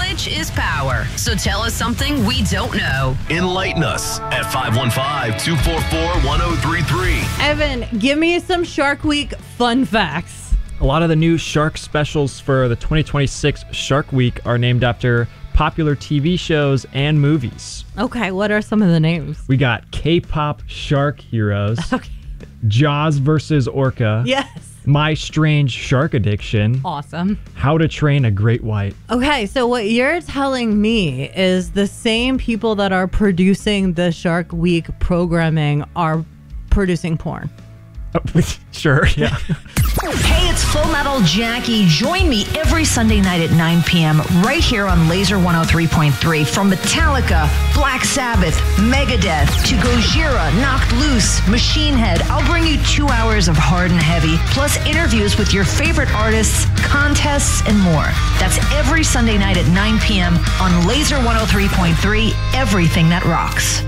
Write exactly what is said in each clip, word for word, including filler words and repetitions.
Knowledge is power. So tell us something we don't know. Enlighten us at five one five, two four four, one zero three three. Evan, give me some Shark Week fun facts. A lot of the new Shark specials for the twenty twenty-six Shark Week are named after popular T V shows and movies. Okay, what are some of the names? We got K-pop Shark Heroes, Okay. Jaws versus Orca, Yes. My Strange Shark Addiction, Awesome. How to Train a Great White. Okay, so what you're telling me is the same people that are producing the Shark Week programming are producing porn. Oh, sure, yeah. Hey, it's Full Metal Jackie. Join me every Sunday night at nine p.m. right here on Laser one oh three point three. From Metallica, Black Sabbath, Megadeth, to Gojira, Knocked Loose, Machine Head, I'll bring you two hours of hard and heavy, plus interviews with your favorite artists, contests, and more. That's every Sunday night at nine p.m. on Laser one oh three point three, everything that rocks.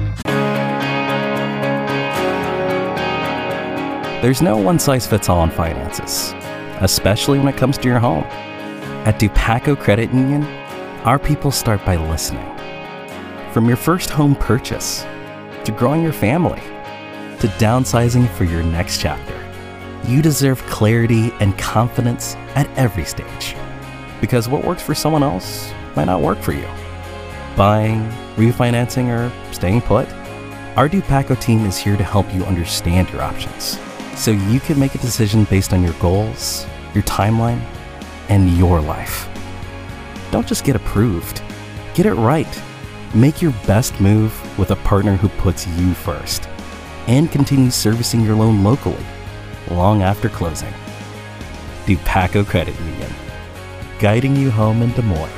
There's no one-size-fits-all on finances, especially when it comes to your home. At Dupaco Credit Union, our people start by listening. From your first home purchase, to growing your family, to downsizing for your next chapter, you deserve clarity and confidence at every stage. Because what works for someone else might not work for you. Buying, refinancing, or staying put, our Dupaco team is here to help you understand your options, so you can make a decision based on your goals, your timeline, and your life. Don't just get approved. Get it right. Make your best move with a partner who puts you first and continues servicing your loan locally long after closing. Dupaco Credit Union, guiding you home in Des Moines.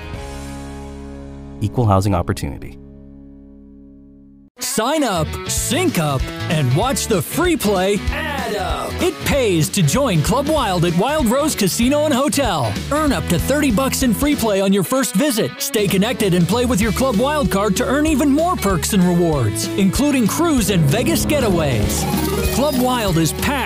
Equal housing opportunity. Sign up, sync up, and watch the free play Add Up. It pays to join Club Wild at Wild Rose Casino and Hotel. Earn up to thirty bucks in free play on your first visit. Stay connected and play with your Club Wild card to earn even more perks and rewards, including cruise and Vegas getaways. Club Wild is packed